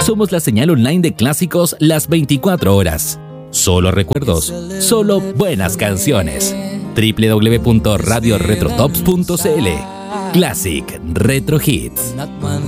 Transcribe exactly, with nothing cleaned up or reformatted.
Somos la señal online de clásicos las veinticuatro horas. Solo recuerdos, solo buenas canciones. doble u doble u doble u punto radio retrotops punto c l. Classic Retro Hits.